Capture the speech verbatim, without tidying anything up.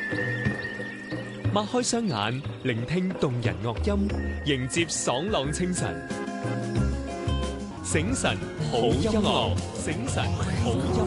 擘開雙眼，聆聽動人樂音，迎接爽朗清晨。醒神好音樂，醒神好音樂。